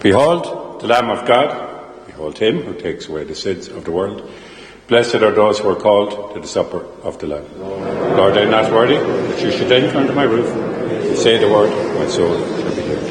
Behold, the Lamb of God. Behold him who takes away the sins of the world. Blessed are those who are called to the supper of the Lamb. Lord, I am not worthy that you should enter under my roof. And say the word, my soul shall be healed.